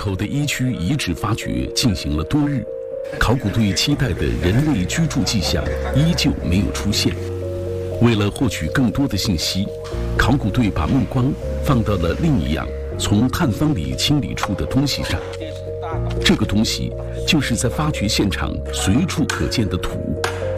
口的一区遗址发掘进行了多日，考古队期待的人类居住迹象依旧没有出现。为了获取更多的信息，考古队把目光放到了另一样从探方里清理出的东西上。这个东西就是在发掘现场随处可见的土。